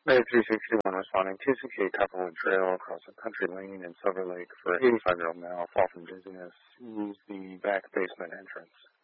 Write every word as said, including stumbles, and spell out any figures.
Bay three sixty-one responding. two sixty-eight Copperwood Trail across a country lane in Silver Lake for eighty-five-year-old male. Fall from dizziness. Use the back basement entrance.